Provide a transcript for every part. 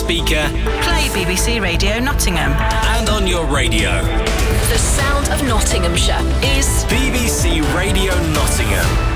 speaker, play BBC Radio Nottingham, and on your radio. The sound of Nottinghamshire is BBC Radio Nottingham.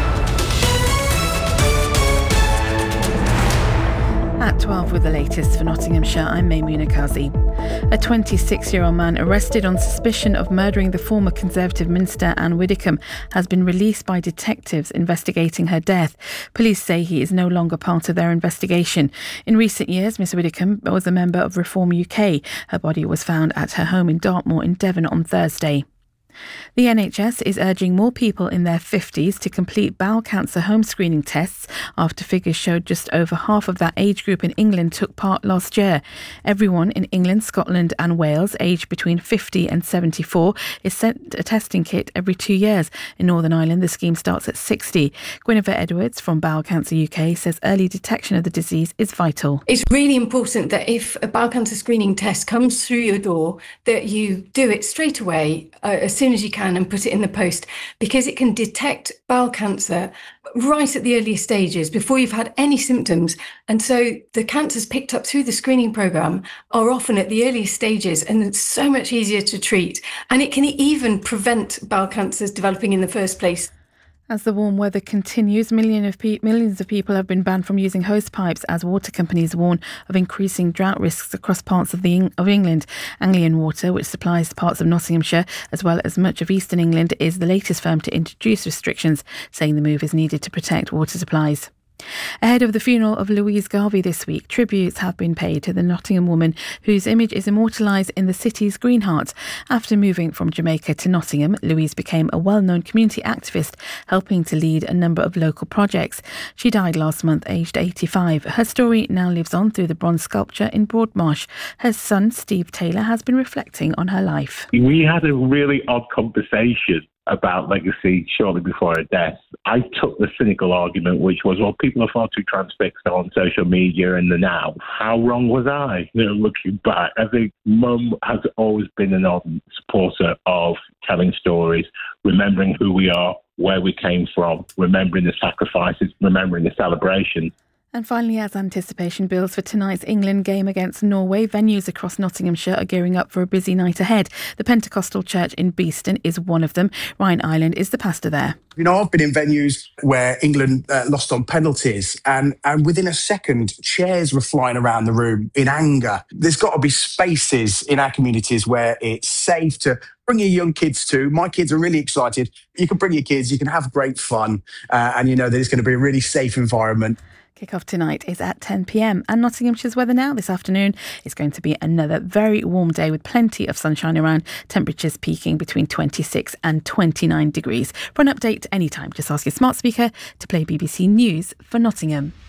At 12 with the latest for Nottinghamshire, I'm Maymuna Kazi. A 26-year-old man arrested on suspicion of murdering the former Conservative Minister Anne Widdecombe has been released by detectives investigating her death. Police say he is no longer part of their investigation. In recent years, Ms Widdecombe was a member of Reform UK. Her body was found at her home in Dartmoor in Devon on Thursday. The NHS is urging more people in their 50s to complete bowel cancer home screening tests after figures showed just over half of that age group in England took part last year. Everyone in England, Scotland and Wales aged between 50 and 74 is sent a testing kit every 2 years. In Northern Ireland, the scheme starts at 60. Guinevere Edwards from Bowel Cancer UK says early detection of the disease is vital. It's really important that if a bowel cancer screening test comes through your door, that you do it straight away as soon as you can and put it in the post, because it can detect bowel cancer right at the earliest stages before you've had any symptoms. And so the cancers picked up through the screening programme are often at the earliest stages, and it's so much easier to treat. And it can even prevent bowel cancers developing in the first place. As the warm weather continues, millions of people have been banned from using hose pipes as water companies warn of increasing drought risks across parts of England. Anglian Water, which supplies parts of Nottinghamshire as well as much of eastern England, is the latest firm to introduce restrictions, saying the move is needed to protect water supplies. Ahead of the funeral of Louise Garvey this week, tributes have been paid to the Nottingham woman whose image is immortalised in the city's Green Heart. After moving from Jamaica to Nottingham, Louise became a well-known community activist, helping to lead a number of local projects. She died last month, aged 85. Her story now lives on through the bronze sculpture in Broadmarsh. Her son, Steve Taylor, has been reflecting on her life. We had a really odd conversation about legacy shortly before her death. I took the cynical argument, which was, well, people are far too transfixed on social media and the now. How wrong was I? Looking back, I think Mum has always been an ardent supporter of telling stories, remembering who we are, where we came from, remembering the sacrifices, remembering the celebration. And finally, as anticipation builds for tonight's England game against Norway, venues across Nottinghamshire are gearing up for a busy night ahead. The Pentecostal Church in Beeston is one of them. Ryan Ireland is the pastor there. You know, I've been in venues where England lost on penalties and within a second, chairs were flying around the room in anger. There's got to be spaces in our communities where it's safe to bring your young kids to. My kids are really excited. You can bring your kids, you can have great fun, and you know that it's going to be a really safe environment. Kick-off tonight is at 10 p.m. And Nottinghamshire's weather now this afternoon is going to be another very warm day with plenty of sunshine around, temperatures peaking between 26 and 29 degrees. For an update anytime, just ask your smart speaker to play BBC News for Nottingham.